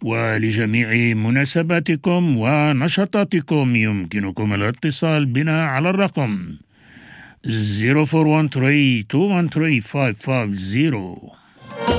ولجميع مناسباتكم ونشاطاتكم يمكنكم الاتصال بنا على الرقم 0413 213 550.